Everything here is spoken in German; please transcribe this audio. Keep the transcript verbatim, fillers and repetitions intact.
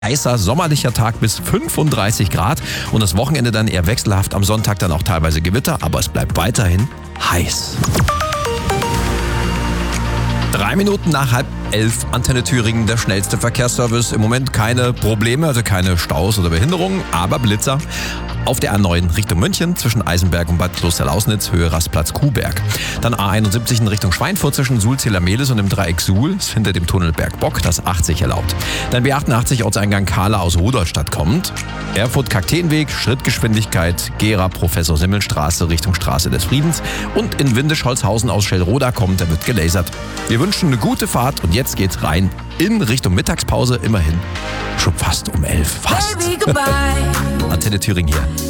Heißer, sommerlicher Tag bis fünfunddreißig Grad und das Wochenende dann eher wechselhaft. Am Sonntag dann auch teilweise Gewitter, aber es bleibt weiterhin heiß. Drei Minuten nach halb elf, Antenne Thüringen, der schnellste Verkehrsservice. Im Moment keine Probleme, also keine Staus oder Behinderungen, aber Blitzer. Auf der A neun Richtung München zwischen Eisenberg und Bad Klosterlausnitz, Höhe Rastplatz Kuhberg. Dann A einundsiebzig in Richtung Schweinfurt zwischen Suhl-Zähler-Mehlis und dem Dreieck Suhl, ist hinter dem Tunnel Bergbock, das achtzig erlaubt. Dann B achtundachtzig Ortseingang Kahla aus Rudolstadt kommt. Erfurt-Kakteenweg, Schrittgeschwindigkeit, Gera Professor-Simmel-Straße Richtung Straße des Friedens. Und in Windisch-Holzhausen aus Schellroda kommt, da wird gelasert. Wir wünschen eine gute Fahrt und jetzt geht's rein in Richtung Mittagspause, immerhin schon fast um elf. Fast. Antenne Thüringen hier.